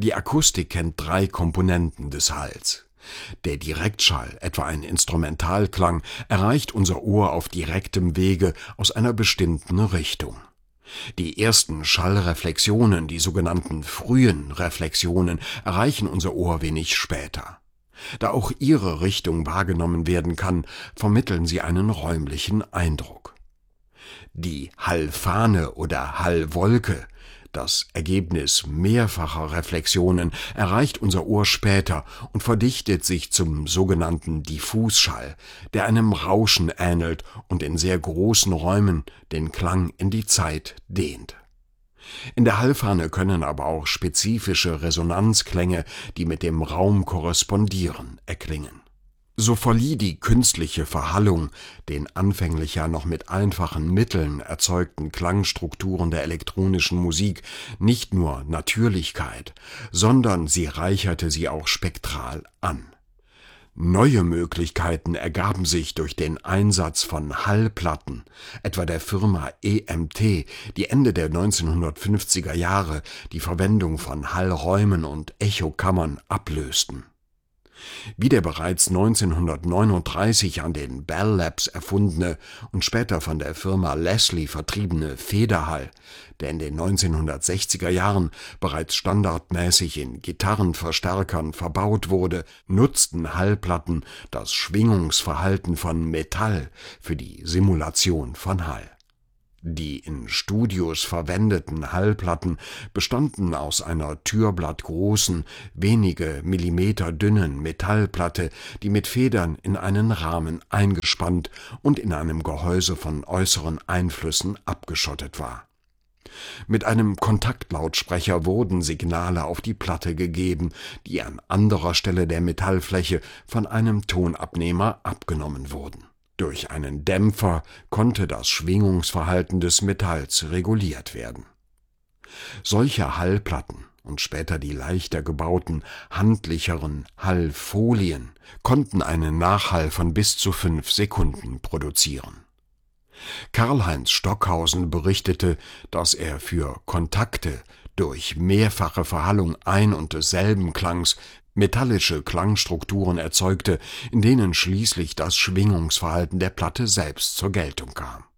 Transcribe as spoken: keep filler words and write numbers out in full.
Die Akustik kennt drei Komponenten des Halls. Der Direktschall, etwa ein Instrumentalklang, erreicht unser Ohr auf direktem Wege aus einer bestimmten Richtung. Die ersten Schallreflexionen, die sogenannten frühen Reflexionen, erreichen unser Ohr wenig später. Da auch ihre Richtung wahrgenommen werden kann, vermitteln sie einen räumlichen Eindruck. Die Hallfahne oder Hallwolke, das Ergebnis mehrfacher Reflexionen, erreicht unser Ohr später und verdichtet sich zum sogenannten Diffusschall, der einem Rauschen ähnelt und in sehr großen Räumen den Klang in die Zeit dehnt. In der Hallfahne können aber auch spezifische Resonanzklänge, die mit dem Raum korrespondieren, erklingen. So verlieh die künstliche Verhallung den anfänglich ja noch mit einfachen Mitteln erzeugten Klangstrukturen der elektronischen Musik nicht nur Natürlichkeit, sondern sie reicherte sie auch spektral an. Neue Möglichkeiten ergaben sich durch den Einsatz von Hallplatten, etwa der Firma E M T, die Ende der neunzehnhundertfünfziger Jahre die Verwendung von Hallräumen und Echokammern ablösten. Wie der bereits neunzehnhundertneununddreißig an den Bell Labs erfundene und später von der Firma Leslie vertriebene Federhall, der in den neunzehnhundertsechziger Jahren bereits standardmäßig in Gitarrenverstärkern verbaut wurde, nutzten Hallplatten das Schwingungsverhalten von Metall für die Simulation von Hall. Die in Studios verwendeten Hallplatten bestanden aus einer türblattgroßen, wenige Millimeter dünnen Metallplatte, die mit Federn in einen Rahmen eingespannt und in einem Gehäuse von äußeren Einflüssen abgeschottet war. Mit einem Kontaktlautsprecher wurden Signale auf die Platte gegeben, die an anderer Stelle der Metallfläche von einem Tonabnehmer abgenommen wurden. Durch einen Dämpfer konnte das Schwingungsverhalten des Metalls reguliert werden. Solche Hallplatten und später die leichter gebauten, handlicheren Hallfolien konnten einen Nachhall von bis zu fünf Sekunden produzieren. Karlheinz Stockhausen berichtete, dass er für Kontakte durch mehrfache Verhallung ein und desselben Klangs metallische Klangstrukturen erzeugte, in denen schließlich das Schwingungsverhalten der Platte selbst zur Geltung kam.